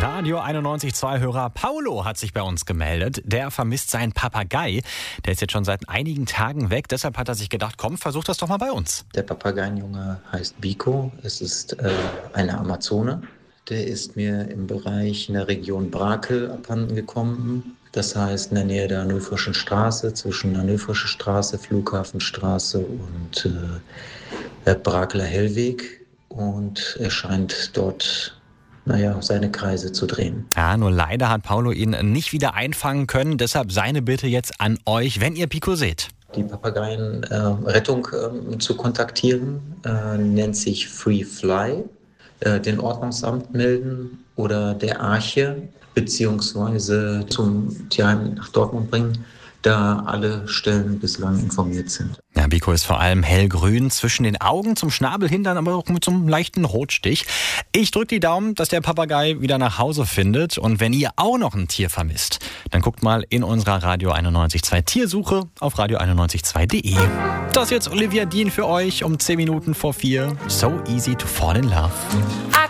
Radio 91.2 Hörer Paulo hat sich bei uns gemeldet. Der vermisst seinen Papagei. Der ist jetzt schon seit einigen Tagen weg. Deshalb hat er sich gedacht, komm, versuch das doch mal bei uns. Der Papageienjunge heißt Biko. Es ist eine Amazone. Der ist mir im Bereich in der Region Brakel abhanden gekommen. Das heißt in der Nähe der Hannövrischen Straße, zwischen Hannövrische Straße, Flughafenstraße und Brakeler Hellweg. Und er scheint dort seine Kreise zu drehen. Ja, nur leider hat Paulo ihn nicht wieder einfangen können. Deshalb seine Bitte jetzt an euch, wenn ihr Biko seht. Die Papageienrettung zu kontaktieren, nennt sich Free Fly. Den Ordnungsamt melden oder der Arche, beziehungsweise zum Tierheim nach Dortmund bringen, da alle Stellen bislang informiert sind. Ja, Biko ist vor allem hellgrün zwischen den Augen, zum Schnabel hin, dann aber auch mit so einem leichten Rotstich. Ich drücke die Daumen, dass der Papagei wieder nach Hause findet. Und wenn ihr auch noch ein Tier vermisst, dann guckt mal in unserer Radio 91.2 Tiersuche auf radio912.de. Das ist jetzt Olivia Dean für euch um 10 Minuten vor 4. So easy to fall in love.